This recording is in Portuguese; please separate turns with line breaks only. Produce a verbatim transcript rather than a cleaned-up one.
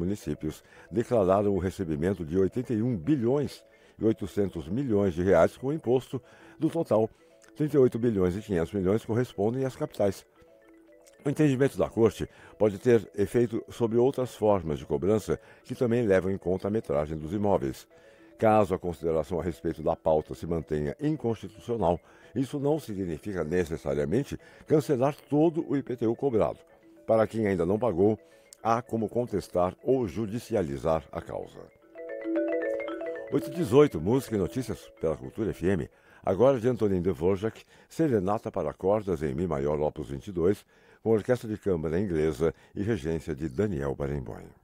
municípios declararam o recebimento de oitenta e um bilhões e oitocentos milhões de reais com imposto. Do total, trinta e oito bilhões e quinhentos milhões correspondem às capitais. O entendimento da Corte pode ter efeito sobre outras formas de cobrança que também levam em conta a metragem dos imóveis. Caso a consideração a respeito da pauta se mantenha inconstitucional, isso não significa necessariamente cancelar todo o I P T U cobrado. Para quem ainda não pagou, há como contestar ou judicializar a causa. oito e dezoito, música e notícias pela Cultura F M. Agora de Antonin Dvorak, Serenata para cordas em Mi maior opus vinte e dois, com orquestra de câmara inglesa e regência de Daniel Barenboim.